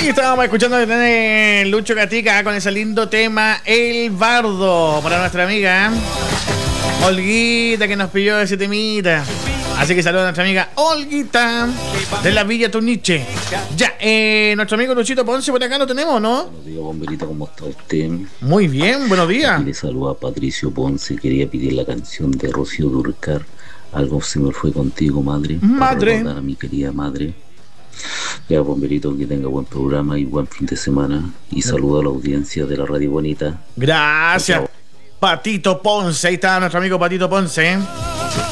Ahí estábamos escuchando Lucho Gatica con ese lindo tema El Bardo para nuestra amiga Olguita, que nos pidió ese temita. Así que saludos a nuestra amiga Olguita de la Villa Tuniche. Ya, nuestro amigo Luchito Ponce por acá lo tenemos, ¿no? Buenos días, bomberito, ¿cómo está usted? Muy bien, buenos días. Aquí le saluda a Patricio Ponce. Quería pedir la canción de Rocío Dúrcal, Algo se me fue contigo, madre. Para recordar a mi querida madre. Ya, bomberito, que tenga buen programa y buen fin de semana. Y saludo a la audiencia de la Radio Bonita. Gracias, Patito Ponce. Ahí está nuestro amigo Patito Ponce.